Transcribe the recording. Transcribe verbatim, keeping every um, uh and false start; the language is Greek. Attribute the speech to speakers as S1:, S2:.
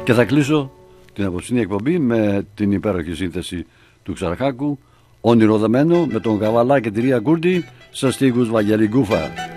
S1: Και θα κλείσω την απόψινή εκπομπή με την υπέροχη σύνθεση του Ξαρχάκου, όνειρο δεμένο, με τον Καβαλά και τη Ρία Κούρτη, σε στίχους Βαγγέλη Γκούφα.